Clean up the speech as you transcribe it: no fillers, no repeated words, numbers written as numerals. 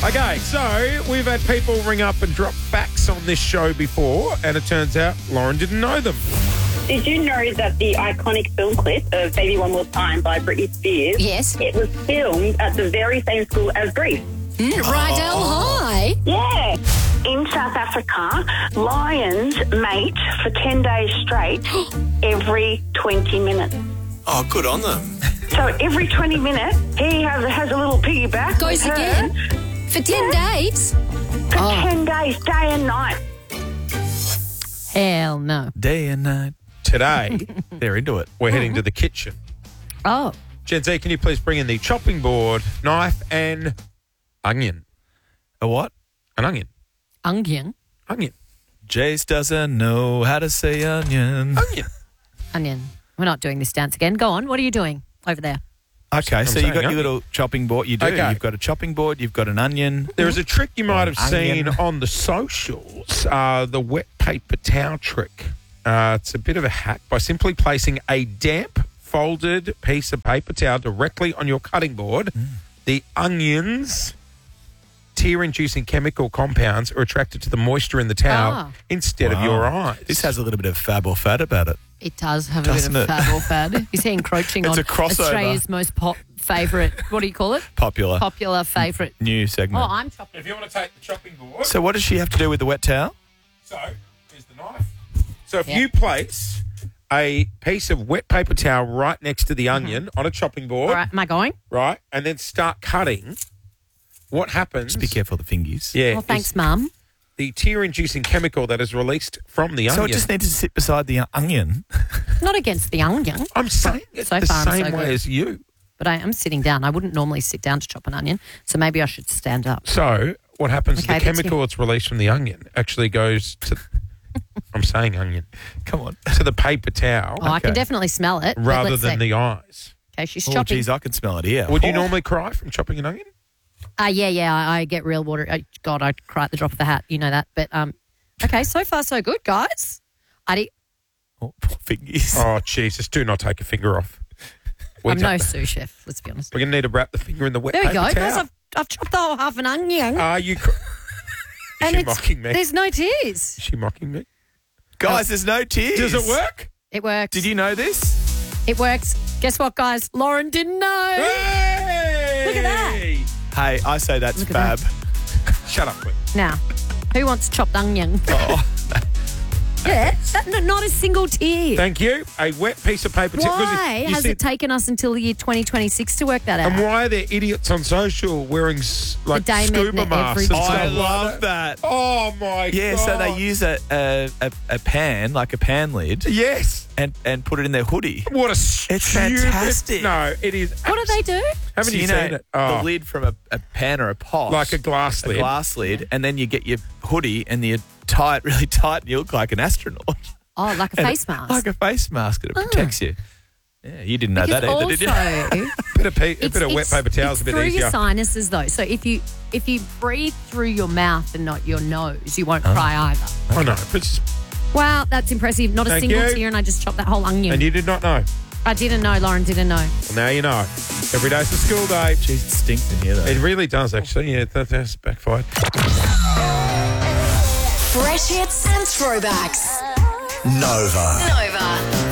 Okay, so we've had people ring up and drop facts on this show before, and it turns out Lauren didn't know them. Did you know that the iconic film clip of Baby One More Time by Britney Spears, Yes. it was filmed at the very same school as Grease? Rydell High. Yeah. In South Africa, lions mate for 10 days straight every 20 minutes. Oh, good on them. So every 20 minutes, he has a little piggyback. Goes with her again? For 10 days? For 10 days, day and night. Hell no. Day and night. Today, They're into it. we're heading to the kitchen. Oh. Gen Z, can you please bring in the chopping board, knife, and onion? A what? An onion. Onion. Onion. Jace doesn't know how to say onion. Onion. Onion. We're not doing this dance again. Go on. What are you doing over there? Okay, so saying you've got your onion. little chopping board. You do. Okay. You've got a chopping board. You've got an onion. There is a trick you might have Onion. seen on the socials, the wet paper towel trick. It's a bit of a hack by simply placing a damp, folded piece of paper towel directly on your cutting board. The onions' tear-inducing chemical compounds are attracted to the moisture in the towel Ah. instead of Wow. your eyes. This has a little bit of fab or fad about it. It does have Doesn't a it? bit of fad or fad. Is he encroaching It's on a crossover. Australia's most favourite, what do you call it? Popular. Popular favourite. New Oh, segment. I'm chopping. If you want to take the chopping board, So what does she have to do with the wet towel? so here's the knife. So if Yeah. you place a piece of wet paper towel right next to the onion on a chopping board, All right, am I going? right, and then start cutting, what happens? Just be careful of the fingies. Yeah, Well, thanks, is Mum. the tear-inducing chemical that is released from the So onion. it just needs to sit beside the onion. Not against the onion, I'm saying it So the far, I'm same so way good. as you. but I am sitting down. I wouldn't normally sit down to chop an onion, so maybe I should stand up. So what happens is Okay, the that's chemical that's released from the onion actually goes to, I'm saying onion, Come on. to the paper towel Oh, I can Okay. definitely smell it. but rather let's than see. the eyes. Okay, she's Oh, chopping. geez, I can smell it here. Would you Oh. normally cry from chopping an onion? Yeah, I get real water. God, I cry at the drop of the hat. You know that. But okay, so far so good, guys. Oh, poor fingies. Oh, Jesus, do not take a finger off. I'm no sous chef, let's be honest. We're going to need to wrap the finger in the wet There we paper go, towel. guys. I've chopped the whole half an onion. Are you... Is and she mocking me? There's no tears. Is she mocking me? Guys, there's no tears. Does it work? It works. Did you know this? It works. Guess what, guys? Lauren didn't know. Hey! Look at that. Hey, I say that's Look at fab. Shut up, Quinn. Now, who wants chopped onion? Oh, Yeah, not a single tear. Thank you. A wet piece of paper towel. 'Cause Why you has see- it taken us until the year 2026 to work that out? And why are there idiots on social wearing like Dame scuba Edna masks? every and I stuff like love that. Oh my god! Yeah, so they use a pan, like a pan lid, yes. and put it in their hoodie. What a stupid... fantastic. No, it is. What do they do? Haven't So you know seen it? the Oh, lid from a pan or a pot, like a glass lid. glass lid, and then you get your hoodie and you tie it really tight, and you look like an astronaut. Oh, like a And face it- mask. Like a face mask, and it protects you. Yeah, you didn't know Because that either, did you? also, A bit of wet paper towel's a bit through easier. your sinuses though. So if you breathe through your mouth and not your nose, you won't cry either. I know. But it's- Wow, that's impressive. Not a Thank single you. tear, and I just chopped that whole onion. and you did not know. I didn't know. Lauren didn't know. Well, now you know. Every day's a school day. Jeez, it stinks in here, though. It really does, actually. Yeah, that's backfired. Fresh hits and throwbacks. Nova. Nova.